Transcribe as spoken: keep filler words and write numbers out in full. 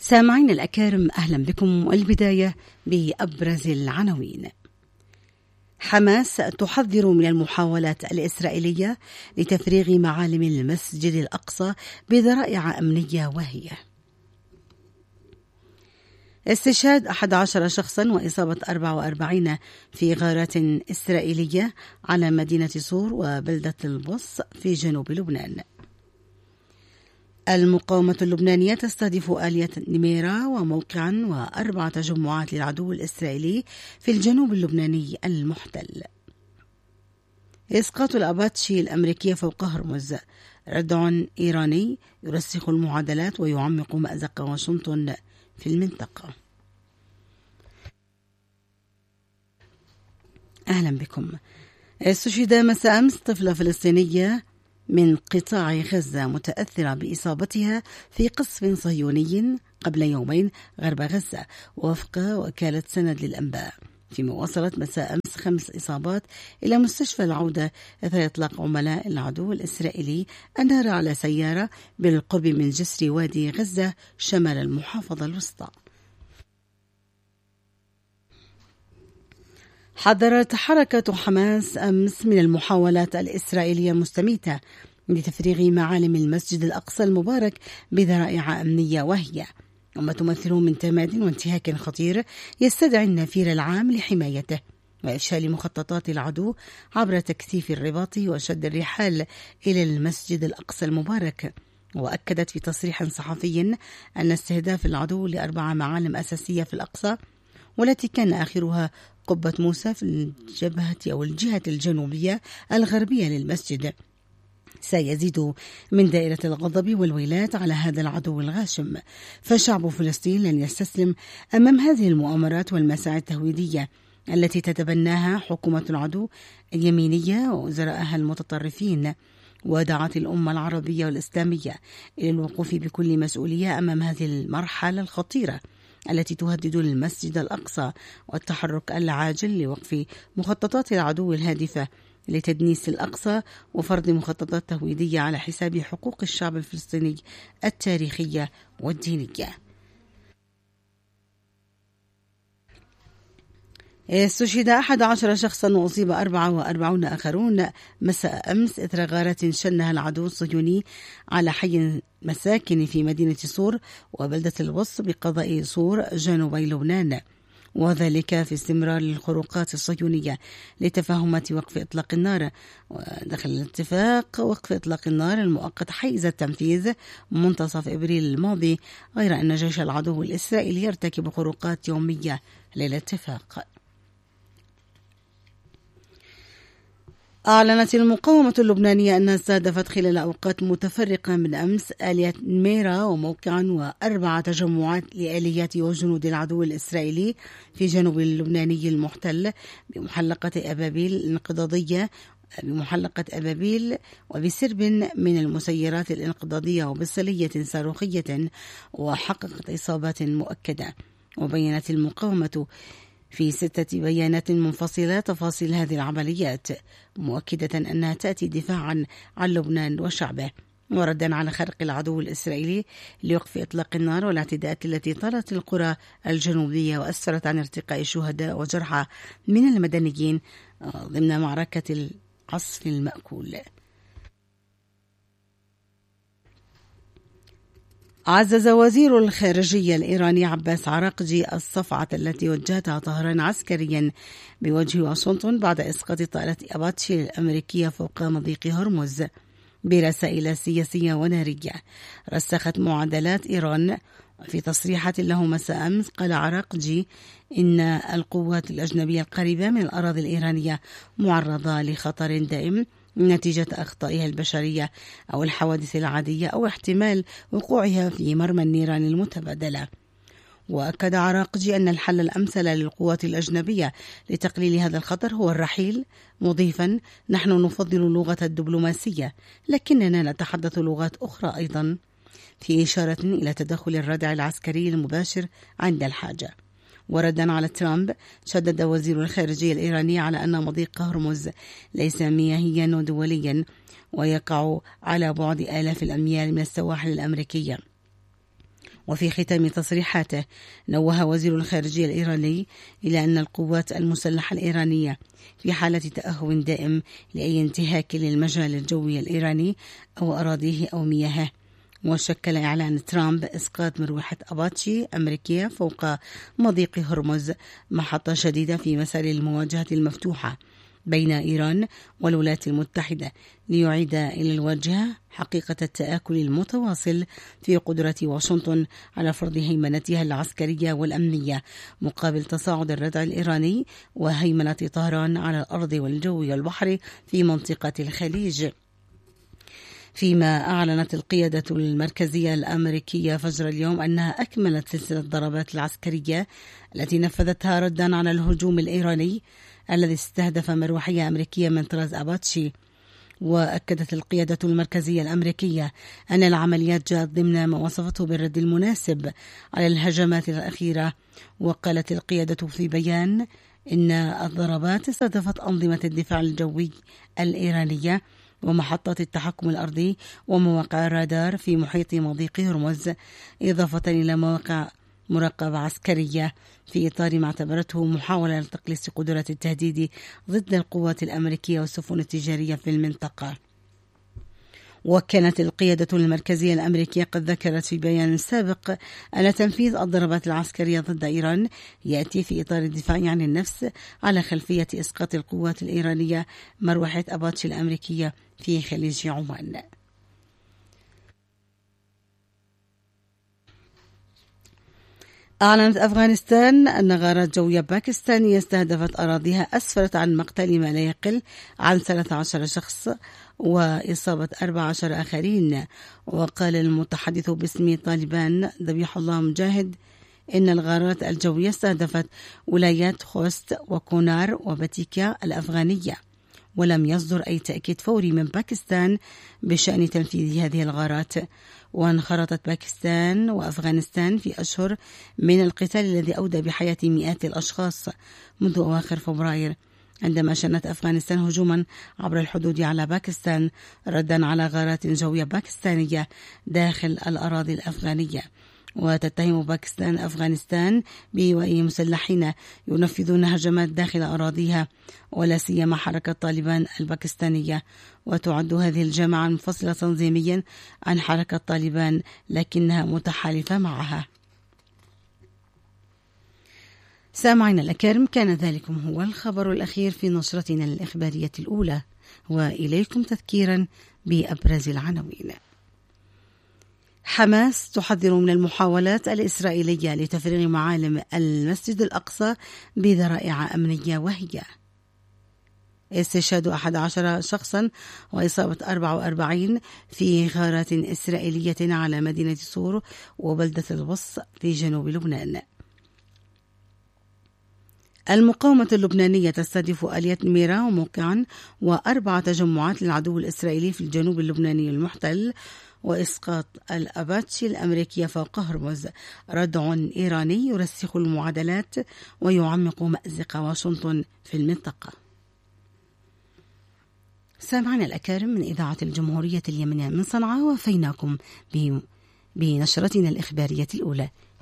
سامعين الأكارم، أهلا بكم. والبداية بأبرز العناوين. حماس تحذر من المحاولات الإسرائيلية لتفريغ معالم المسجد الأقصى بذرائع أمنية واهية. استشهاد أحد عشر شخصا وإصابة أربعة وأربعين في غارات إسرائيلية على مدينة صور وبلدة البص في جنوب لبنان. المقاومة اللبنانية تستهدف آلية نميرة وموقعا وأربع تجمعات للعدو الإسرائيلي في الجنوب اللبناني المحتل. إسقاط الأباتشي الأمريكية فوق هرمز، ردع إيراني يرسخ المعادلات ويعمق مأزق واشنطن في المنطقة. أهلا بكم. استشهد مساء أمس طفلة فلسطينية من قطاع غزة متأثرة بإصابتها في قصف صهيوني قبل يومين غرب غزة وفق وكالة سند للأنباء، فيما وصلت مساء أمس خمس إصابات إلى مستشفى العودة إثر إطلاق عملاء العدو الإسرائيلي النار على سيارة بالقرب من جسر وادي غزة شمال المحافظة الوسطى. حذرت حركة حماس أمس من المحاولات الإسرائيلية المستميتة لتفريغ معالم المسجد الأقصى المبارك بذرائع أمنية واهية، وما تمثل من تماد وانتهاك خطير يستدعي النفير العام لحمايته وإفشال مخططات العدو عبر تكثيف الرباط وشد الرحال إلى المسجد الأقصى المبارك. وأكدت في تصريح صحفي أن استهداف العدو لأربع معالم أساسية في الأقصى، والتي كان آخرها قبة موسى في الجبهة أو الجهة الجنوبية الغربية للمسجد، سيزيد من دائرة الغضب والويلات على هذا العدو الغاشم. فشعب فلسطين لن يستسلم أمام هذه المؤامرات والمساعي التهويدية التي تتبناها حكومة العدو اليمينية ووزرائها المتطرفين. ودعت الأمة العربية والإسلامية إلى الوقوف بكل مسؤولية أمام هذه المرحلة الخطيرة التي تهدد المسجد الأقصى، والتحرك العاجل لوقف مخططات العدو الهادفة لتدنيس الأقصى وفرض مخططات تهويدية على حساب حقوق الشعب الفلسطيني التاريخية والدينية. استشهد أحد عشر شخصا وأصيب أربعة وأربعون آخرون مساء أمس إثر غارة شنها العدو الصهيوني على حي مساكن في مدينة صور وبلدة البص بقضاء صور جنوبي لبنان، وذلك في استمرار الخروقات الصهيونية لتفاهمات وقف إطلاق النار. ودخل الاتفاق وقف إطلاق النار المؤقت حيز التنفيذ منتصف إبريل الماضي، غير أن جيش العدو الإسرائيلي يرتكب خروقات يومية للاتفاق. أعلنت المقاومة اللبنانية أنها استهدفت خلال أوقات متفرقة من أمس آلية نميرة وموقعا وأربع تجمعات لآليات وجنود العدو الإسرائيلي في جنوب اللبناني المحتل بمحلقة أبابيل الانقضاضية بمحلقة أبابيل وبسرب من المسيرات الانقضاضية وبصلية صاروخية، وحققت إصابات مؤكدة. وبينت المقاومة في ستة بيانات منفصلة تفاصيل هذه العمليات، مؤكدة أنها تأتي دفاعا عن لبنان وشعبه وردا على خرق العدو الإسرائيلي لوقف إطلاق النار والاعتداءات التي طالت القرى الجنوبية وأسفرت عن ارتقاء شهداء وجرحى من المدنيين ضمن معركة القصف المأكول. عزز وزير الخارجية الإيراني عباس عراقجي الصفعة التي وجهتها طهران عسكريا بوجه واشنطن بعد إسقاط طائرة أباتشي الأمريكية فوق مضيق هرمز برسائل سياسية ونارية رسخت معادلات إيران. في تصريحات له مساء أمس قال عراقجي إن القوات الأجنبية القريبة من الأراضي الإيرانية معرضة لخطر دائم نتيجة أخطائها البشرية أو الحوادث العادية أو احتمال وقوعها في مرمى النيران المتبادلة. وأكد عراقجي أن الحل الأمثل للقوات الأجنبية لتقليل هذا الخطر هو الرحيل، مضيفا: نحن نفضل اللغة الدبلوماسية لكننا نتحدث لغات أخرى أيضا، في إشارة إلى تدخل الردع العسكري المباشر عند الحاجة. وردا على ترامب، شدد وزير الخارجية الإيراني على أن مضيق هرمز ليس مياهيا ودوليا ويقع على بعد آلاف الأميال من السواحل الأمريكية، وفي ختام تصريحاته نوه وزير الخارجية الإيراني إلى أن القوات المسلحة الإيرانية في حالة تأهب دائم لأي انتهاك للمجال الجوي الإيراني أو أراضيه أو مياهه. وشكل إعلان ترامب إسقاط مروحة أباتشي أمريكية فوق مضيق هرمز محطة شديدة في مسار المواجهة المفتوحة بين إيران والولايات المتحدة ليعيد إلى الواجهة حقيقة التآكل المتواصل في قدرة واشنطن على فرض هيمنتها العسكرية والأمنية مقابل تصاعد الردع الإيراني وهيمنة طهران على الأرض والجو والبحر في منطقة الخليج. فيما أعلنت القيادة المركزية الأمريكية فجر اليوم أنها أكملت سلسلة الضربات العسكرية التي نفذتها ردا على الهجوم الإيراني الذي استهدف مروحية أمريكية من طراز أباتشي. وأكدت القيادة المركزية الأمريكية أن العمليات جاءت ضمن ما وصفته بالرد المناسب على الهجمات الأخيرة. وقالت القيادة في بيان إن الضربات استهدفت أنظمة الدفاع الجوي الإيرانية ومحطات التحكم الأرضي ومواقع الرادار في محيط مضيق هرمز، إضافة إلى مواقع مراقبة عسكرية في إطار ما اعتبرته محاولة لتقليص قدرة التهديد ضد القوات الأمريكية والسفن التجارية في المنطقة. وكانت القيادة المركزية الأمريكية قد ذكرت في بيان سابق أن تنفيذ الضربات العسكرية ضد إيران يأتي في إطار الدفاع عن النفس على خلفية إسقاط القوات الإيرانية مروحة أباتشي الأمريكية في خليج عمان. أعلنت أفغانستان أن غارات جوية باكستانية استهدفت أراضيها أسفرت عن مقتل ما لا يقل عن ثلاثة عشر شخص وإصابة أربعة عشر آخرين. وقال المتحدث باسم طالبان ذبيح الله مجاهد إن الغارات الجوية استهدفت ولايات خوست وكونار وباتيكا الأفغانية، ولم يصدر أي تأكيد فوري من باكستان بشأن تنفيذ هذه الغارات. وانخرطت باكستان وأفغانستان في أشهر من القتال الذي أودى بحياة مئات الأشخاص منذ أواخر فبراير، عندما شنت أفغانستان هجوما عبر الحدود على باكستان ردا على غارات جوية باكستانية داخل الأراضي الأفغانية. وتتهم باكستان أفغانستان بإيواء مسلحين ينفذون هجمات داخل أراضيها ولا سيما حركة طالبان الباكستانية. وتعد هذه الجماعة منفصلة تنظيميا عن حركة طالبان لكنها متحالفة معها. سامعين الأكارم، كان ذلكم هو الخبر الأخير في نشرتنا الإخبارية الأولى، وإليكم تذكيرا بأبرز العناوين. حماس تحذر من المحاولات الإسرائيلية لتفريغ معالم المسجد الأقصى بذرائع أمنية وهي استشهاد أحد عشر شخصا وإصابة أربعة وأربعين في غارات إسرائيلية على مدينة صور وبلدة البص في جنوب لبنان. المقاومة اللبنانية تستهدف آلية ميرا وموقعا وأربع تجمعات للعدو الإسرائيلي في الجنوب اللبناني المحتل. وإسقاط الأباتشي الأمريكية فوق هرمز ردع إيراني يرسخ المعادلات ويعمق مأزق واشنطن في المنطقة. سامعنا الأكارم من إذاعة الجمهورية اليمنية من صنعاء، وفيناكم بنشرتنا الإخبارية الأولى.